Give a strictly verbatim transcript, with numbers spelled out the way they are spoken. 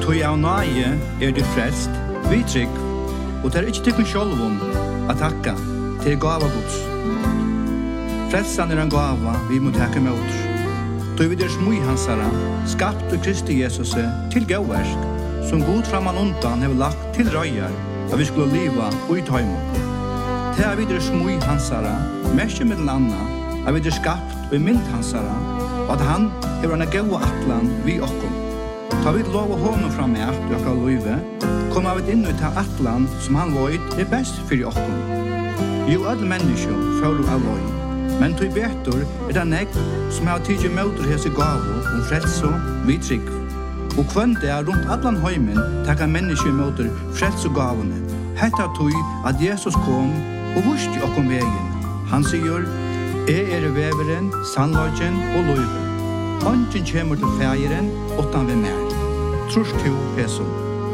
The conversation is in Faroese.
Tui av nage er det frelst, vi trygg, og det er ikke tykken sjolvun at takka til gava Guds. Frelsan er en gava vi må takke med oss. Tui vi der smui hansara, skapt og Kristi Jesus til gauversk, som god framan undan hever lagt til røyar, at vi skulle liva ui tøymon. Til er vi der smui hansara, merke med den anna, at vi der skapt og mynd hansara, og at han hever en gaua atlan vi okkom. Ta vi lov å håne fram med alt i okka løyve, kommer vi inn i ta atlan som han void er best fyrir okkom. Jo, alle mennesker føler av løy, men tog betur er det negg som har tidlig møter hese gavo om frelse vi trygg. Og kvann det er rundt allan heimen takka mennesker møter frelse gavene. Hetta tog at Jesus kom og vurste okkom vegin. Han sier, «Jeg er veveren, sannløgjen og løyven. Ongen kjemur til fægeren, åttan vi mer. Trus tu, Peso.